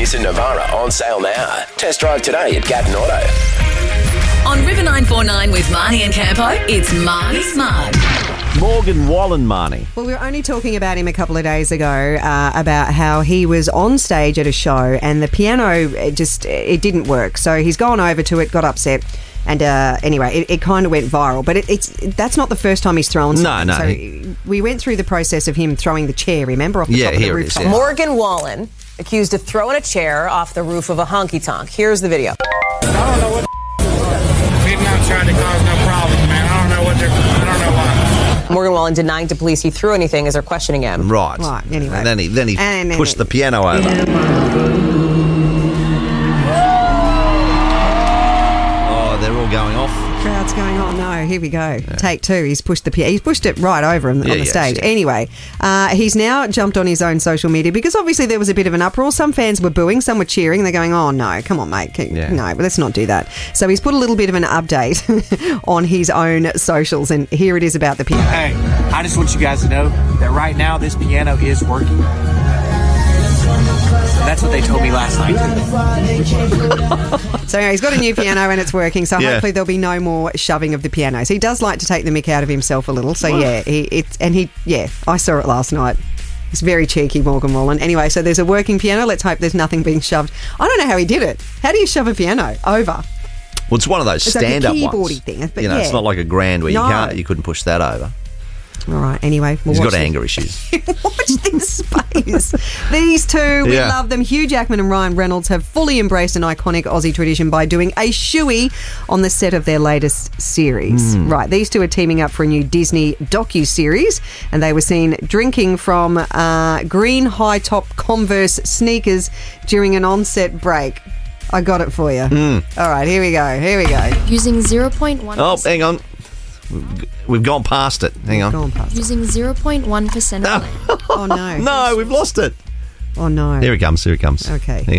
Nissan Navara on sale now. Test drive today at Gatton Auto. On River 949 with Marnie and Campo, it's Marnie's Mud. Morgan Wallen, Marnie. Well, we were only talking about him a couple of days ago about how he was on stage at a show and the piano it didn't work. So he's gone over to it, got upset. And anyway, it kind of went viral. But that's not the first time he's thrown something. No. So we went through the process of him throwing the chair, remember, off the top of the rooftop. Yeah. Morgan Wallen accused of throwing a chair off the roof of a honky-tonk. Here's the video. I don't know what he's not trying to cause no problems, man. I don't know why. Morgan Wallen denying to police he threw anything as they're questioning him. Right. Anyway. And then he pushed the piano over. Oh, they're all going off. Crowd's going, oh no, here we go. Yeah. Take two. He's pushed it right over him on the stage. Yeah. Anyway, he's now jumped on his own social media because obviously there was a bit of an uproar. Some fans were booing, some were cheering. They're going, oh no, come on, mate. No, but let's not do that. So he's put a little bit of an update on his own socials, and here it is about the piano. Hey, I just want you guys to know that right now this piano is working. That's what they told me last night. So anyway, he's got a new piano and it's working, so hopefully there'll be no more shoving of the piano. So he does like to take the mick out of himself a little. So I saw it last night. It's very cheeky, Morgan Wallen. Anyway, so there's a working piano. Let's hope there's nothing being shoved. I don't know how he did it. How do you shove a piano over? Well, it's one of those stand-up like a ones. keyboardy thing. But it's not like a grand where you couldn't push that over. All right, anyway. He's got anger issues. Watch this space. These two, we love them. Hugh Jackman and Ryan Reynolds have fully embraced an iconic Aussie tradition by doing a shoey on the set of their latest series. Right, these two are teaming up for a new Disney docu-series, and they were seen drinking from green high-top Converse sneakers during an on-set break. I got it for you. All right, here we go. Using 0.1%. Oh, hang on. We've gone past it. Hang on. Using 0.1%. Oh, no. No, we've lost it. Oh, no. Here it comes. Okay. Hang on.